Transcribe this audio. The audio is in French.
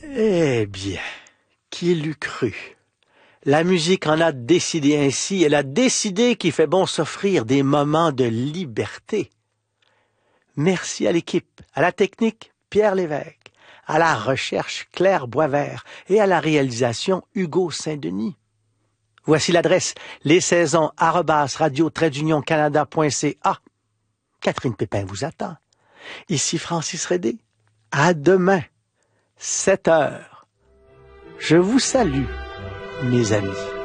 Eh bien, qui l'eût cru? La musique en a décidé ainsi. Elle a décidé qu'il fait bon s'offrir des moments de liberté. Merci à l'équipe, à la technique, Pierre Lévesque, à la recherche, Claire Boisvert et à la réalisation, Hugo Saint-Denis. Voici l'adresse lessaisons@radio-canada.ca. Catherine Pépin vous attend. Ici Francis Redé. À demain, 7 heures. Je vous salue, mes amis.